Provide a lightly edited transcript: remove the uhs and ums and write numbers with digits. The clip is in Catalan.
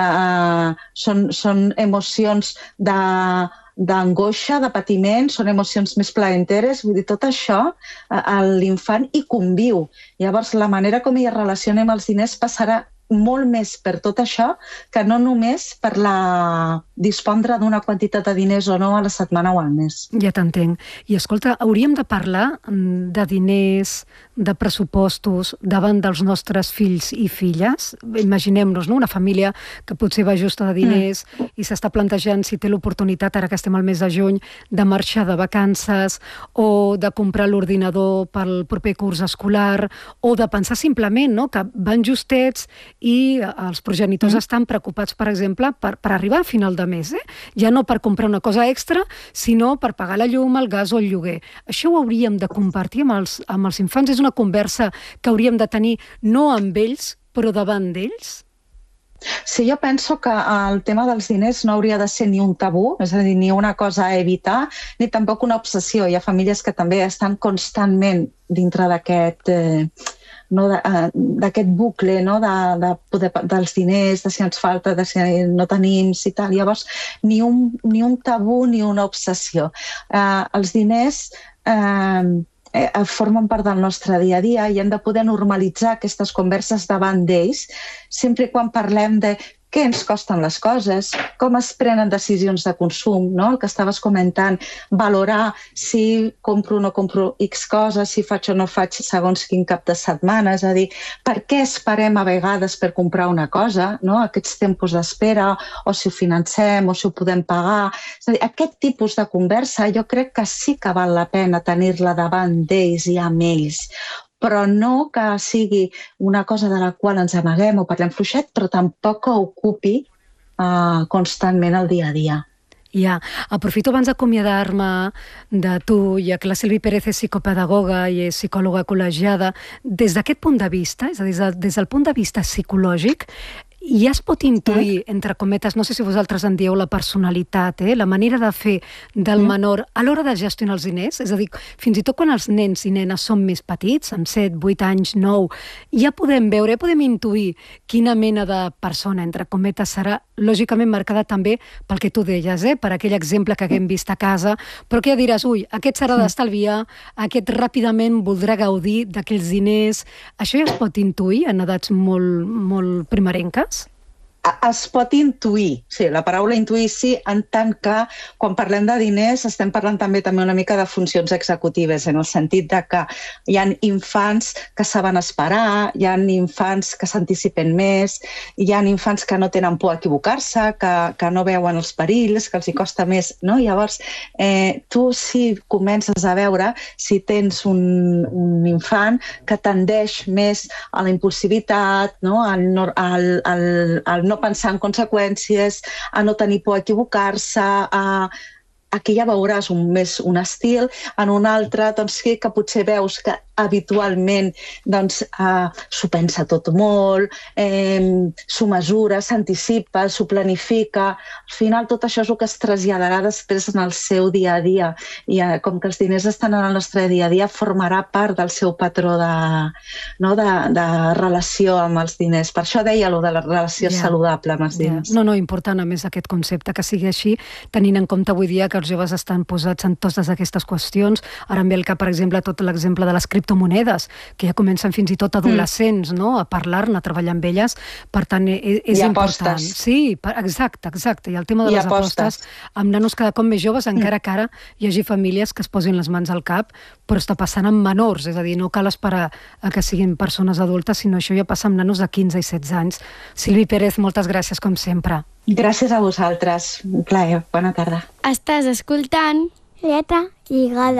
són emocions d'angoixa, de patiment, són emocions més plaenteres, vull dir, tot això l'infant hi conviu. Llavors, la manera com hi relacionem els diners passarà molt més per tot això que no només per dispondre d'una quantitat de diners o no a la setmana o al mes. Ja t'entenc. I escolta, hauríem de parlar de diners, de pressupostos davant dels nostres fills i filles? Imaginem-nos, no?, una família que potser va justa de diners i s'està plantejant si té l'oportunitat, ara que estem al mes de juny, de marxar de vacances o de comprar l'ordinador pel proper curs escolar o de pensar simplement, no?, que van justets i els progenitors estan preocupats, per exemple, per arribar a final de mes, ja no per comprar una cosa extra, sinó per pagar la llum, el gas o el lloguer. Això ho hauríem de compartir amb els infants? És una conversa que hauríem de tenir no amb ells, però davant d'ells? Sí, jo penso que el tema dels diners no hauria de ser ni un tabú, és a dir, ni una cosa a evitar, ni tampoc una obsessió. Hi ha famílies que també estan constantment dintre d'aquest bucle, no? Dels diners, de si ens falta, de si no tenim, si tal. Llavors, ni un tabú ni una obsessió. Els diners formen part del nostre dia a dia i hem de poder normalitzar aquestes converses davant d'ells, sempre i quan parlem de què ens costen les coses, com es prenen decisions de consum, no? El que estaves comentant, valorar si compro o no compro X coses, si faig o no faig segons quin cap de setmana, és a dir, per què esperem a vegades per comprar una cosa, no? Aquests tempos d'espera, o si ho financem, o si ho podem pagar. És a dir, aquest tipus de conversa jo crec que sí que val la pena tenir-la davant d'ells i amb ells, però no que sigui una cosa de la qual ens amaguem o parlem fluixet, però tampoc que ocupi constantment el dia a dia. Ja, aprofito abans d'acomiadar-me de tu, ja que la Sílvia Pérez és psicopedagoga i és psicòloga col·legiada. Des d'aquest punt de vista, és a dir, des del punt de vista psicològic, ja es pot intuir, entre cometes, no sé si vosaltres en dieu la personalitat, la manera de fer del menor a l'hora de gestionar els diners, és a dir, fins i tot quan els nens i nenes són més petits, amb 7, 8 anys, 9, ja podem veure, ja podem intuir quina mena de persona, entre cometes, serà lògicament marcada també pel que tu deies, per aquell exemple que haguem vist a casa, però que ja diràs, ui, aquest serà d'estalviar, aquest ràpidament voldrà gaudir d'aquells diners. Això ja es pot intuir en edats molt, molt primerenques? Es pot intuir, sí, la paraula intuir sí, en tant que quan parlem de diners estem parlant també una mica de funcions executives, en el sentit de que hi ha infants que saben esperar, hi ha infants que s'anticipen més, hi ha infants que no tenen por a equivocar-se, que no veuen els perills, que els hi costa més, no? Llavors, tu si comences a veure si tens un infant que tendeix més a la impulsivitat, no? Al no pensar en conseqüències, a no tenir por a equivocar-se, aquí ja veuràs un estil, en un altre que potser veus que habitualment s'ho pensa tot molt, s'ho mesura, s'anticipa, s'ho planifica. Al final tot això és el que es traslladarà després en el seu dia a dia. I com que els diners estan en el nostre dia a dia, formarà part del seu patró de relació amb els diners. Per això deia allò de la relació saludable amb els diners. No, important a més aquest concepte, que sigui així, tenint en compte avui dia que els joves estan posats en totes aquestes qüestions. Ara em ve al cap, per exemple, tot l'exemple de les criptomonedes, que ja comencen fins i tot adolescents a parlar-ne, a treballar amb elles. Per tant, és important. Sí, exacte. I el tema de les apostes amb nanos cada cop més joves, encara que ara hi hagi famílies que es posin les mans al cap, però està passant amb menors, és a dir, no cal esperar a que siguin persones adultes, sinó això ja passa amb nanos de 15 i 16 anys. Sílvia Pérez, moltes gràcies, com sempre. Gràcies a vosaltres. Un plaer. Bona tarda. Estàs escoltant Lletra Lligada.